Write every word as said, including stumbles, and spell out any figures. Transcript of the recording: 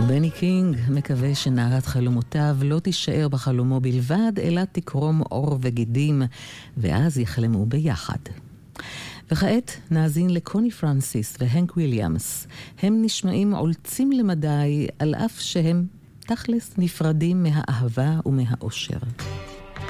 בני קינג מקווה שנערת חלומותיו לא תישאר בחלומו בלבד, אלא תקרום עור וגידים, ואז יחלמו ביחד. וכעת נאזין לקוני פרנסיס והנק וויליאמס. הם נשמעים עולצים למדי, על אף שהם תכלס נפרדים מהאהבה ומהאושר.